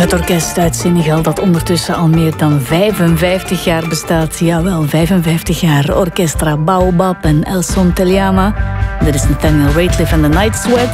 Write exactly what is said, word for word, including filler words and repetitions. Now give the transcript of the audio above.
Het orkest uit Senegal dat ondertussen al meer dan vijfenvijftig jaar bestaat. Jawel, vijfenvijftig jaar. Orchestra Baobab en El Son Te Llama. Dit is Nathaniel Rateliff en The Night Sweats.